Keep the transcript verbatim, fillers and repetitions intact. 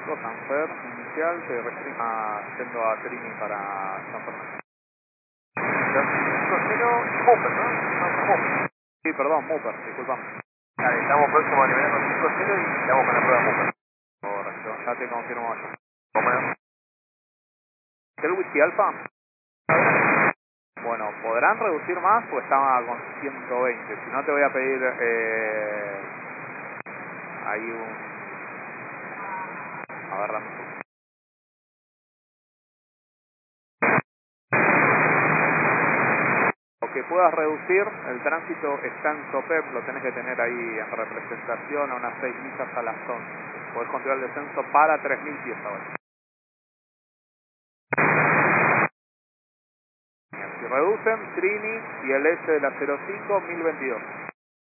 cinco, Sanfer, inicial, se restringe yendo a Trini para San Fernando. cinco cero, Mupper, ¿no? No, Mupper. Sí, perdón, Mupper, disculpame. Dale, estamos próximos a nivelar con cinco cero y estamos con la prueba Mupper. Correcto, ya te confirmo yo. ¿Cómo no? ¿El whisky alfa? Bueno, ¿podrán reducir más o estaba con ciento veinte? Si no te voy a pedir eh, ahí un... A ver, dame un segundo. Lo que puedas reducir, el tránsito está en SOPEP, lo tenés que tener ahí en representación a unas seis millas a las once. Podés controlar el descenso para tres mil pies ahora. Si reducen, Trini y el S de la cero cinco, mil veintidós.